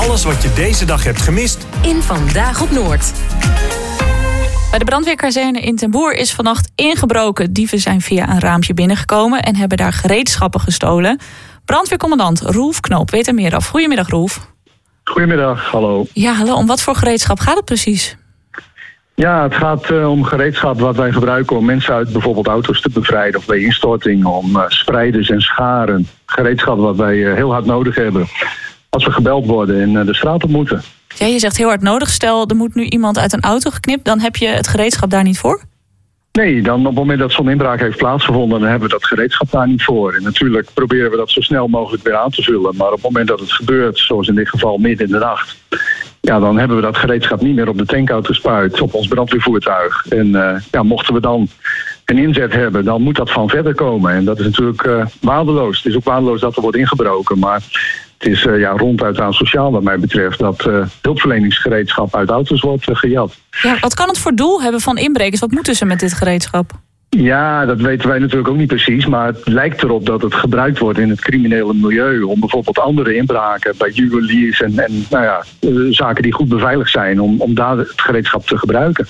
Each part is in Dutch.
alles wat je deze dag hebt gemist in Vandaag op Noord. Bij de brandweerkazerne in Ten Boer is vannacht ingebroken. Dieven zijn via een raampje binnengekomen en hebben daar gereedschappen gestolen. Brandweercommandant Roelf Knoop weet er meer af. Goedemiddag, Roelf. Goedemiddag, hallo. Ja, hallo. Om wat voor gereedschap gaat het precies? Ja, het gaat om gereedschap wat wij gebruiken om mensen uit bijvoorbeeld auto's te bevrijden of bij instorting, om spreiders en scharen. Gereedschap wat wij heel hard nodig hebben als we gebeld worden en de straat op moeten. Ja, je zegt heel hard nodig. Stel, er moet nu iemand uit een auto geknipt, dan heb je het gereedschap daar niet voor? Nee, dan op het moment dat zo'n inbraak heeft plaatsgevonden, dan hebben we dat gereedschap daar niet voor. En natuurlijk proberen we dat zo snel mogelijk weer aan te vullen. Maar op het moment dat het gebeurt, zoals in dit geval midden in de nacht, ja, dan hebben we dat gereedschap niet meer op de tankauto spuit, op ons brandweervoertuig. En mochten we dan een inzet hebben, dan moet dat van verder komen. En dat is natuurlijk waardeloos. Het is ook waardeloos dat er wordt ingebroken, maar het is ronduit asociaal wat mij betreft dat hulpverleningsgereedschap uit auto's wordt gejat. Ja, wat kan het voor doel hebben van inbrekers? Wat moeten ze met dit gereedschap? Ja, dat weten wij natuurlijk ook niet precies. Maar het lijkt erop dat het gebruikt wordt in het criminele milieu om bijvoorbeeld andere inbraken bij juweliers en zaken die goed beveiligd zijn, om daar het gereedschap te gebruiken.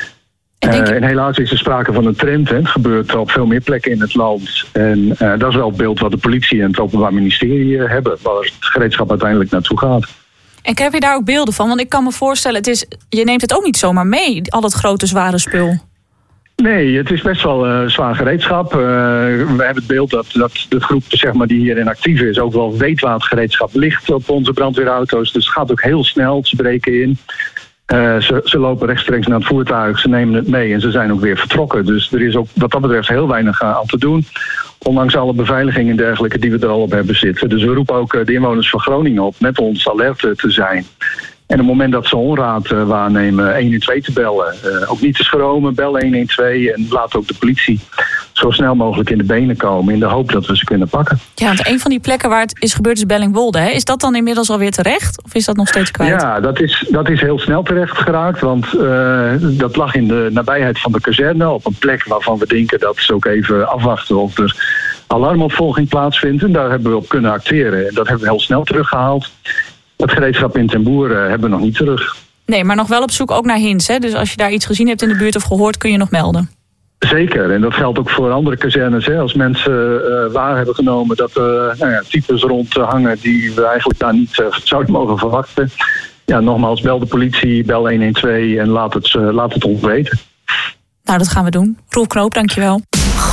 En helaas is er sprake van een trend. Hè. Het gebeurt op veel meer plekken in het land. En dat is wel het beeld wat de politie en het Openbaar Ministerie hebben, waar het gereedschap uiteindelijk naartoe gaat. En heb je daar ook beelden van? Want ik kan me voorstellen, je neemt het ook niet zomaar mee, al het grote zware spul. Nee, het is best wel zwaar gereedschap. We hebben het beeld dat de groep zeg maar, die hierin actief is ook wel weet waar het gereedschap ligt op onze brandweerauto's. Dus het gaat ook heel snel, ze breken in. Ze lopen rechtstreeks naar het voertuig, ze nemen het mee en ze zijn ook weer vertrokken. Dus er is ook wat dat betreft heel weinig aan te doen. Ondanks alle beveiliging en dergelijke die we er al op hebben zitten. Dus we roepen ook de inwoners van Groningen op met ons alert te zijn. En op het moment dat ze onraad waarnemen, 112 te bellen. Ook niet te schromen, bel 112 en laat ook de politie zo snel mogelijk in de benen komen in de hoop dat we ze kunnen pakken. Ja, want een van die plekken waar het is gebeurd is Bellingwolde. Hè? Is dat dan inmiddels alweer terecht? Of is dat nog steeds kwijt? Ja, dat is heel snel terecht geraakt. Want dat lag in de nabijheid van de kazerne op een plek waarvan we denken dat ze ook even afwachten of er alarmopvolging plaatsvindt. En daar hebben we op kunnen acteren. En dat hebben we heel snel teruggehaald. Het gereedschap in Ten Boer hebben we nog niet terug. Nee, maar nog wel op zoek ook naar hints. Hè? Dus als je daar iets gezien hebt in de buurt of gehoord, kun je nog melden. Zeker, en dat geldt ook voor andere kazernes. Hè. Als mensen waar hebben genomen dat types rondhangen die we eigenlijk daar niet zouden mogen verwachten. Ja, nogmaals, bel de politie, bel 112 en laat het ons weten. Nou, dat gaan we doen. Roelf Knoop, dankjewel.